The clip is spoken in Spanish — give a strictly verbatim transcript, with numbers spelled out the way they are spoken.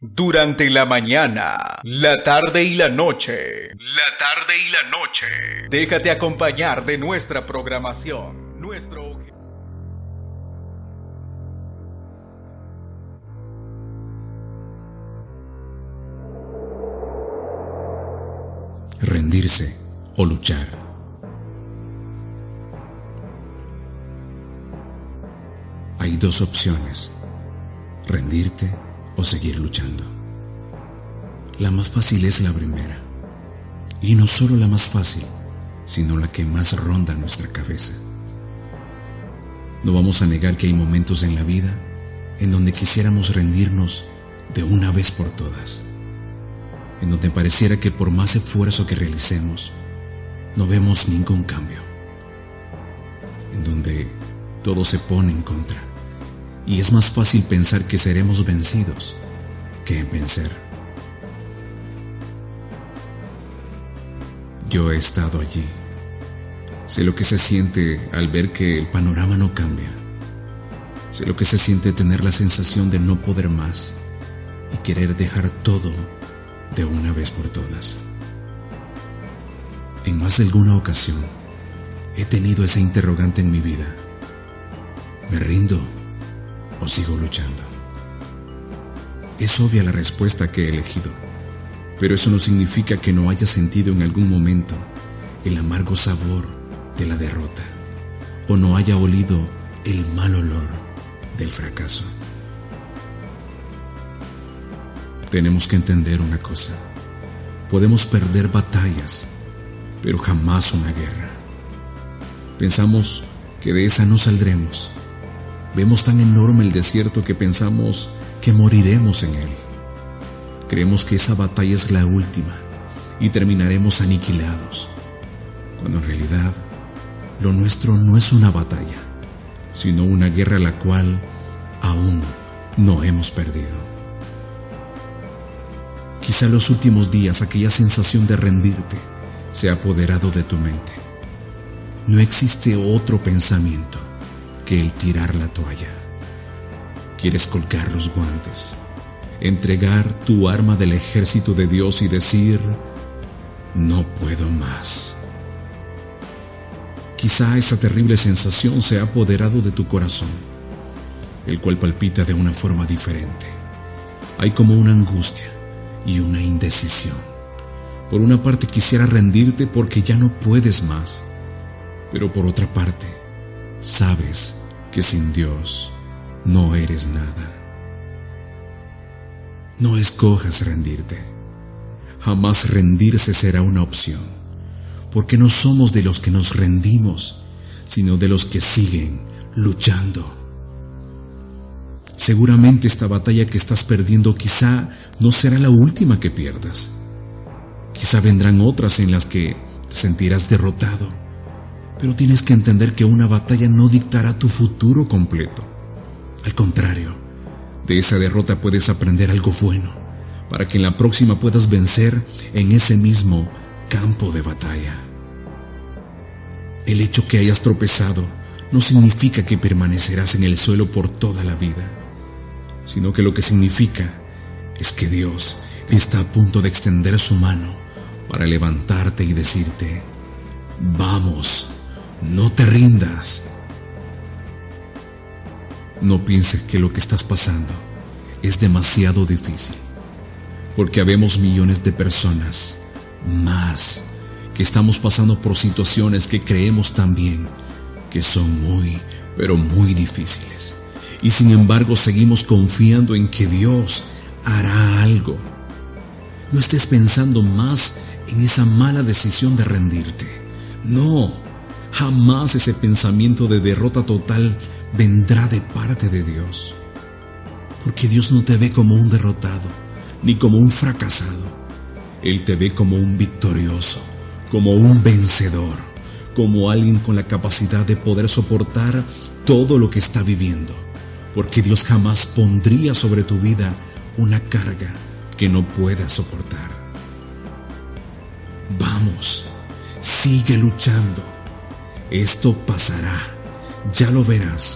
Durante la mañana, la tarde y la noche. La tarde y la noche. Déjate acompañar de nuestra programación. Nuestro... Rendirse o luchar. Hay dos opciones: rendirte o seguir luchando. La más fácil es la primera, y no solo la más fácil, sino la que más ronda nuestra cabeza. No vamos a negar que hay momentos en la vida en donde quisiéramos rendirnos de una vez por todas, en donde pareciera que por más esfuerzo que realicemos, no vemos ningún cambio, en donde todo se pone en contra, y es más fácil pensar que seremos vencidos que en vencer. Yo he estado allí. Sé lo que se siente al ver que el panorama no cambia. Sé lo que se siente tener la sensación de no poder más y querer dejar todo de una vez por todas. En más de alguna ocasión he tenido esa interrogante en mi vida: ¿me rindo o sigo luchando? Es obvia la respuesta que he elegido, pero eso no significa que no haya sentido en algún momento el amargo sabor de la derrota, o no haya olido el mal olor del fracaso. Tenemos que entender una cosa: podemos perder batallas, pero jamás una guerra. Pensamos que de esa no saldremos. Vemos tan enorme el desierto que pensamos que moriremos en él. Creemos que esa batalla es la última y terminaremos aniquilados, cuando en realidad lo nuestro no es una batalla, sino una guerra la cual aún no hemos perdido. Quizá en los últimos días aquella sensación de rendirte se ha apoderado de tu mente. No existe otro pensamiento que el tirar la toalla. Quieres colgar los guantes, entregar tu arma del ejército de Dios y decir: no puedo más. Quizá esa terrible sensación se ha apoderado de tu corazón, el cual palpita de una forma diferente. Hay como una angustia y una indecisión. Por una parte quisiera rendirte porque ya no puedes más, pero por otra parte sabes que sin Dios no eres nada. No escojas rendirte. Jamás rendirse será una opción, porque no somos de los que nos rendimos, sino de los que siguen luchando. Seguramente esta batalla que estás perdiendo quizá no será la última que pierdas. Quizá vendrán otras en las que te sentirás derrotado, pero tienes que entender que una batalla no dictará tu futuro completo. Al contrario, de esa derrota puedes aprender algo bueno, para que en la próxima puedas vencer en ese mismo campo de batalla. El hecho que hayas tropezado no significa que permanecerás en el suelo por toda la vida, sino que lo que significa es que Dios está a punto de extender su mano para levantarte y decirte: vamos, no te rindas. No pienses que lo que estás pasando es demasiado difícil, porque habemos millones de personas más que estamos pasando por situaciones que creemos también que son muy, pero muy difíciles, y sin embargo seguimos confiando en que Dios hará algo. No estés pensando más en esa mala decisión de rendirte. No, jamás ese pensamiento de derrota total vendrá de parte de Dios, porque Dios no te ve como un derrotado ni como un fracasado. Él te ve como un victorioso, como un vencedor, como alguien con la capacidad de poder soportar todo lo que está viviendo, porque Dios jamás pondría sobre tu vida una carga que no puedas soportar. Vamos, sigue luchando. Esto pasará, ya lo verás.